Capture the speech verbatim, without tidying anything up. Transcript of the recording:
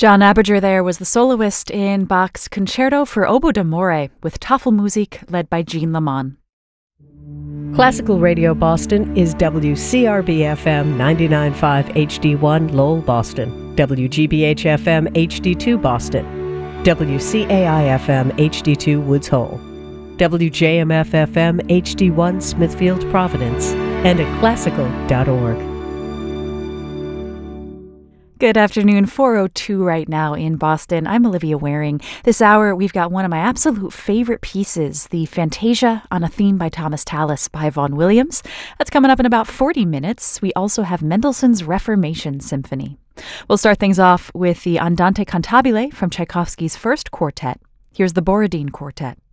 John Aberger there was the soloist in Bach's Concerto for Oboe d'Amore with Tafelmusik led by Jean Lamont. Classical Radio Boston is W C R B F M ninety-nine point five H D one Lowell, Boston, W G B H F M H D two Boston, W C A I F M H D two Woods Hole, W J M F F M H D one Smithfield, Providence, and at classical dot org. Good afternoon, four oh two right now in Boston. I'm Olivia Waring. This hour, we've got one of my absolute favorite pieces, the Fantasia on a Theme by Thomas Tallis by Vaughan Williams. That's coming up in about forty minutes. We also have Mendelssohn's Reformation Symphony. We'll start things off with the Andante Cantabile from Tchaikovsky's first quartet. Here's the Borodin Quartet.